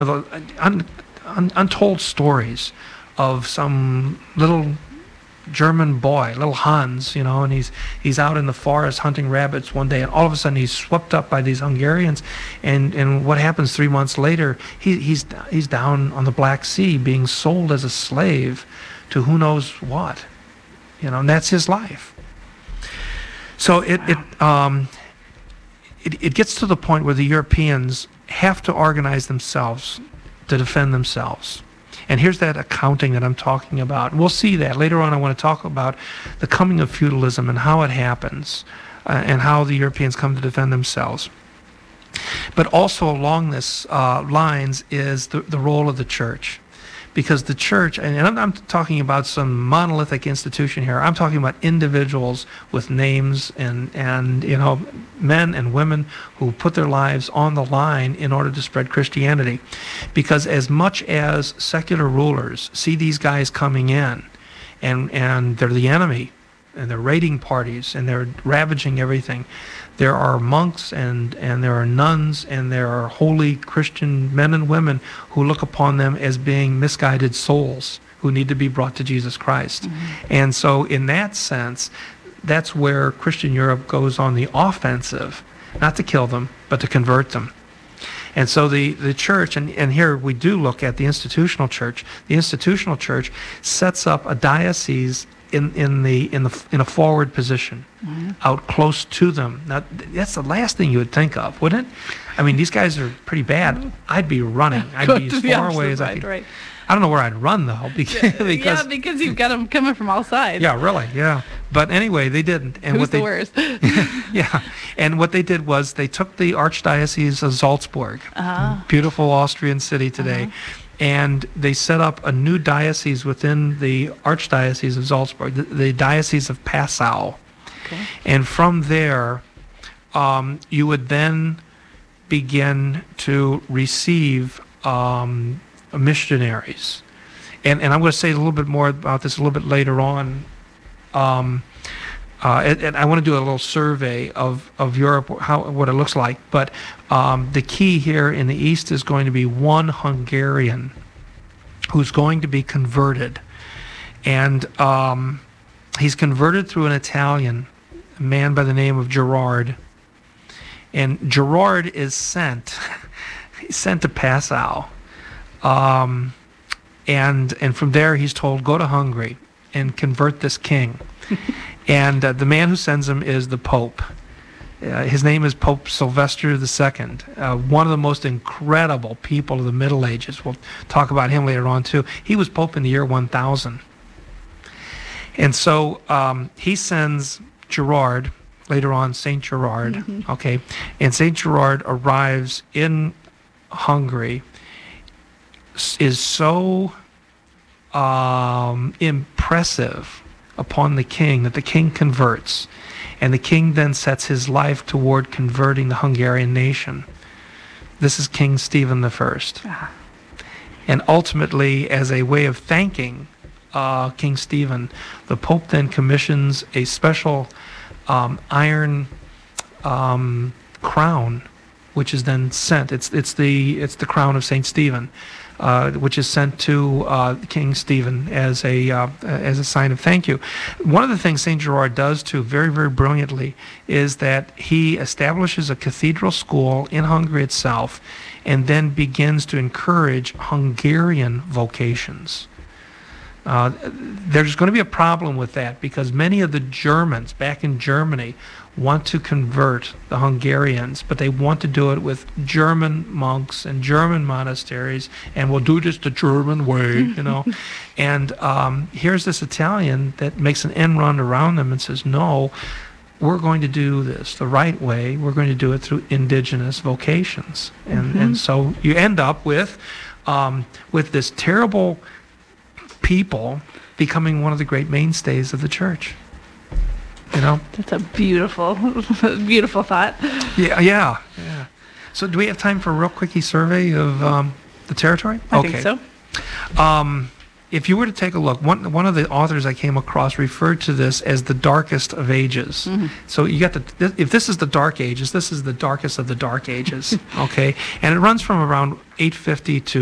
the untold stories of some little German boy, little Hans, and he's out in the forest hunting rabbits one day, and all of a sudden he's swept up by these Hungarians, and what happens 3 months later? He's down on the Black Sea being sold as a slave to who knows what, and that's his life. So it gets to the point where the Europeans have to organize themselves to defend themselves. And here's that accounting that I'm talking about. We'll see that. Later on I want to talk about the coming of feudalism and how it happens and how the Europeans come to defend themselves. But also along this lines is the role of the church. Because the church, and I'm talking about some monolithic institution here. I'm talking about individuals with names and men and women who put their lives on the line in order to spread Christianity. Because as much as secular rulers see these guys coming in, and they're the enemy, and they're raiding parties, and they're ravaging everything, there are monks and there are nuns and there are holy Christian men and women who look upon them as being misguided souls who need to be brought to Jesus Christ. Mm-hmm. And so in that sense, that's where Christian Europe goes on the offensive, not to kill them, but to convert them. And so the church, and here we do look at the institutional church. The institutional church sets up a diocese in a forward position, mm-hmm. out close to them. Now that's the last thing you would think of, wouldn't it? I mean, these guys are pretty bad. Mm-hmm. I'd be running. I'd be as far away as I could. Right. I don't know where I'd run though, because you've got them coming from all sides. Yeah, really, yeah. But anyway, they didn't. And Who's the worst? Yeah, and what they did was they took the Archdiocese of Salzburg, beautiful Austrian city today. And they set up a new diocese within the Archdiocese of Salzburg, the Diocese of Passau. Okay. And from there, you would then begin to receive missionaries. And I'm going to say a little bit more about this a little bit later on. And I want to do a little survey of Europe, what it looks like. But the key here in the East is going to be one Hungarian who's going to be converted. And he's converted through an Italian, a man by the name of Gerard. And Gerard is sent to Passau. And from there he's told, go to Hungary and convert this king. And the man who sends him is the Pope. His name is Pope Sylvester II, one of the most incredible people of the Middle Ages. We'll talk about him later on too. He was Pope in the year 1000. And so he sends Gerard, later on Saint Gerard, mm-hmm. okay, and Saint Gerard arrives in Hungary, is so impressive upon the king that the king converts. And the king then sets his life toward converting the Hungarian nation. This is King Stephen I. Ah. And ultimately, as a way of thanking King Stephen, the Pope then commissions a special iron crown, which is then sent. It's the crown of Saint Stephen, which is sent to King Stephen as a sign of thank you. One of the things Saint Gerard does too, very, very brilliantly, is that he establishes a cathedral school in Hungary itself, and then begins to encourage Hungarian vocations. There's going to be a problem with that because many of the Germans back in Germany want to convert the Hungarians, but they want to do it with German monks and German monasteries, and we'll do this the German way, you know. And here's this Italian that makes an end run around them and says, no, we're going to do this the right way. We're going to do it through indigenous vocations. And so you end up with this terrible people becoming one of the great mainstays of the church. You know? That's a beautiful, beautiful thought. Yeah. So do we have time for a real quickie survey of the territory? I think so. if you were to take a look, one of the authors I came across referred to this as the darkest of ages. So you got if this is the dark ages, this is the darkest of the dark ages. Okay, and it runs from around 850 to